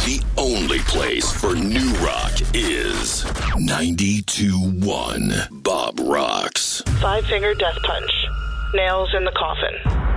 The only place for new rock is 92.1 Bob Rocks. Five Finger Death Punch. Nails in the Coffin.